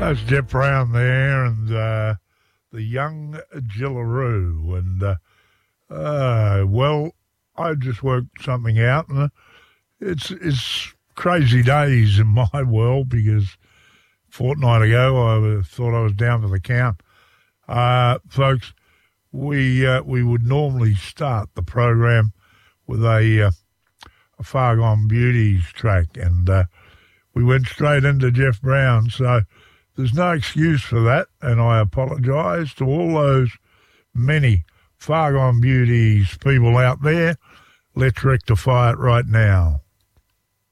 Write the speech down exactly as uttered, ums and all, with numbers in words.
That's Jeff Brown there and uh, the Young Jillaroo. And, uh, uh, well, I just worked something out, and it's, it's crazy days in my world because a fortnight ago I thought I was down for the count. Uh, folks, we uh, we would normally start the program with a, uh, a Far Gone Beauties track, and uh, we went straight into Jeff Brown, so there's no excuse for that, and I apologise to all those many Far Gone Beauties people out there. Let's rectify it right now.